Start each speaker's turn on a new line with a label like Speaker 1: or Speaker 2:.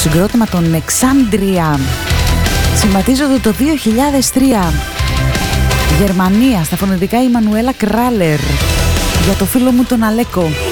Speaker 1: συγκρότημα των Εξάντρια. Σχηματίζονται το 2003. Γερμανία, στα φωνητικά η Μανουέλα Κράλερ. Για το φίλο μου τον Αλέκο.